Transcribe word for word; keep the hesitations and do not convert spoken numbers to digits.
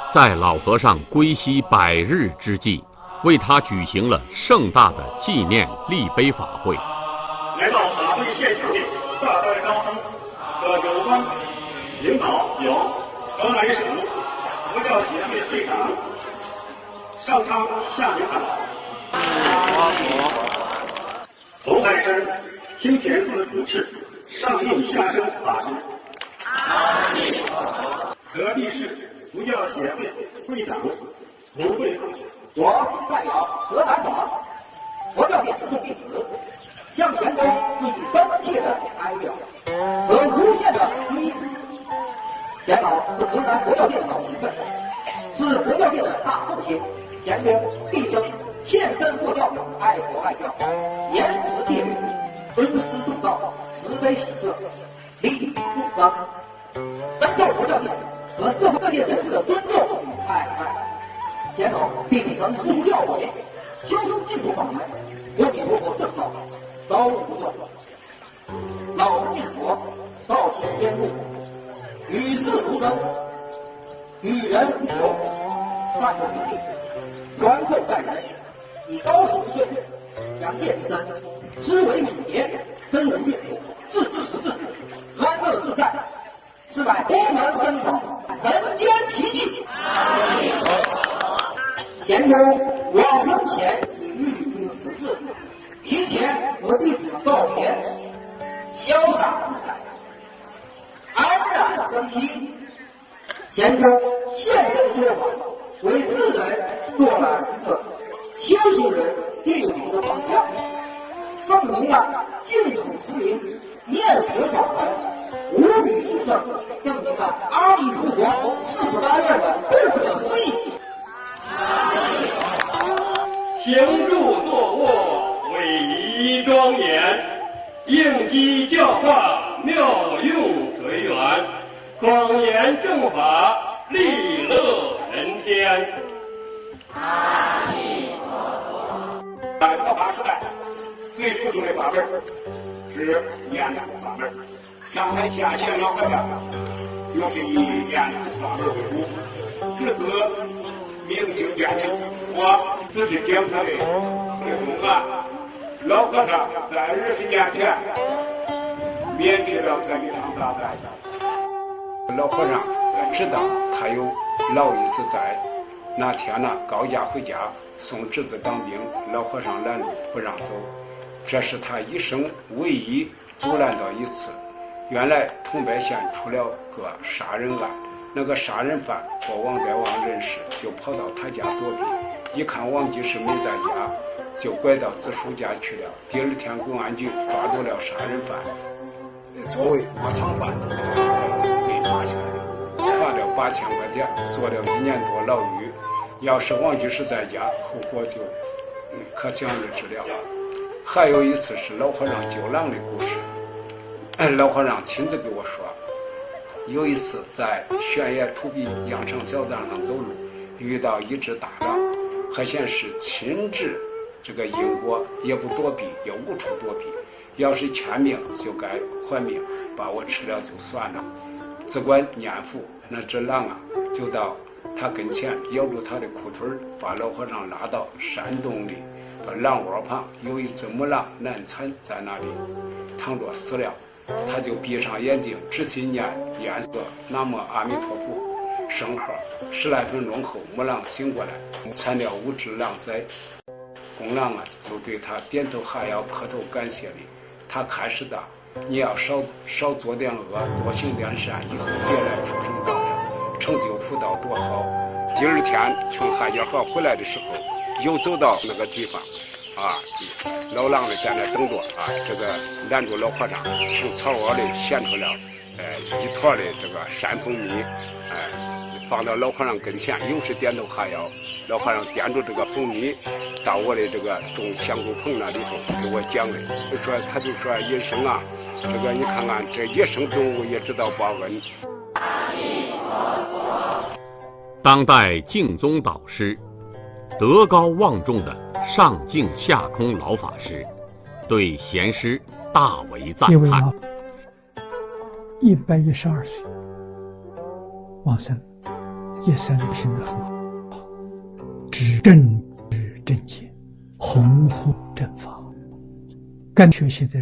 在老和尚归西百日之际，为他举行了盛大的纪念立碑法会。 来到法会现场的大班高僧和有关领导有河南省佛教协会会长上苍下明堂，佛海山清田寺主持上应下生法师，河北市佛教协会会长刘慧同学， 我代表河南省佛教界四众弟子，向贤公致以深切的哀悼和无限的追思。贤老是河南佛教界的老前辈，是佛教界的大圣贤。贤公毕生献身佛教，爱国爱教，严持戒律，尊师重道，慈悲喜舍，利益众生，深受佛教界和社会各界人士的尊重与爱戴。贤老并曾师出教诲，修持净土法门，阿弥陀佛圣道，遭无不断。老生念佛，道体天路，与世无争，与人无求，淡泊名利，宽厚待人，以高手之岁，扬剑之身，思维敏捷，深入阅读，置之识字，安乐自在，是乃功能深广，人间奇迹。贤公往生前已预知时至，提前和弟子们告别，潇洒自在，安然生息。贤公现身说法，为世人做了一个修行人最有名的榜样，证明了净土持名念佛法门无比殊胜，证明了阿弥陀佛四十八愿的不可思议。 行住坐卧伟仪庄严，应机教化妙用随缘，广言正法利乐人天。阿弥陀佛。在佛法时代，最殊胜的法门是念佛法门。上台下线老和尚就是以念佛法门为主，至此明星变形。我只是讲他的内容啊。老和尚在二十年前免去了这一场大灾。 老和尚知道他有老一子在，那天呢，高家回家送侄子当兵，老和尚拦路不让走，这是他一生唯一阻拦到一次。原来桐柏县出了个杀人案，那个杀人犯和王代王认识，就跑到他家躲避，一看王居士没在家，就拐到子叔家去了。第二天公安局抓住了杀人犯，作为窝藏犯被抓起来了，罚了八千块钱，坐了一年多牢狱。要是王居士在家，后果就、嗯、可想而知了。还有一次是老和尚救狼的故事，老和尚亲自给我说，有一次在悬崖土壁羊肠小道上走路，遇到一只大狼，还显是亲至这个因果，也不躲避，也无处躲避，要是欠命就该还命，把我吃了就算了。只管念佛，那只狼啊就到他跟前咬住他的裤腿，把老和尚拉到山洞里，把狼窝旁有一只母狼难产在那里躺着死了，他就闭上眼睛仔细念念说南无阿弥陀佛圣号，十来分钟后母狼醒过来，产了五只狼崽。公狼啊就对他点头哈腰磕头感谢礼，他开始的你要少少做点恶，多行点善，以后别来出生道了，成就福道多好。第二天从海家河回来的时候，又走到那个地方啊，老狼呢在那等着啊，这个拦住老和尚，从草窝里衔出了呃一坨的这个山蜂蜜，哎、呃，放到老和尚跟前，又是点头哈腰。老和尚掂住这个蜂蜜到我的这个种香菇棚那里头给我讲的，说他就说野生啊，这个你看看这野生动物也知道报恩。 当代净宗导师，德高望重的上净下空老法师，对贤师大为赞叹。 一百一十二岁往生， 一生行得很好，知正知正见，弘护正法，更学习的